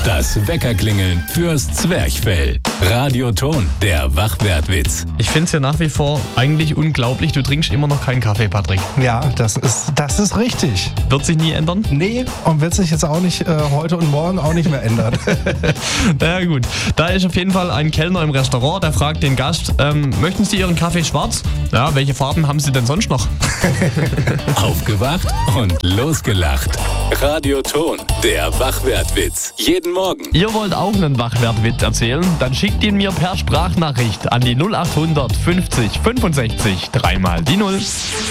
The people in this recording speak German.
Das Weckerklingeln fürs Zwerchfell. Radioton, der Wachwertwitz. Ich finde es ja nach wie vor eigentlich unglaublich, du trinkst immer noch keinen Kaffee, Patrick. Ja, das ist richtig. Wird sich nie ändern? Nee, und wird sich jetzt auch nicht heute und morgen auch nicht mehr ändern. Na ja, gut, da ist auf jeden Fall ein Kellner im Restaurant, der fragt den Gast, möchten Sie Ihren Kaffee schwarz? Ja, welche Farben haben Sie denn sonst noch? Aufgewacht und losgelacht. Radioton, der Wachwertwitz. Jeden Morgen. Ihr wollt auch einen Wachwertwitz erzählen? Dann schickt ihn mir per Sprachnachricht an die 0800 50 65 3 mal die 0.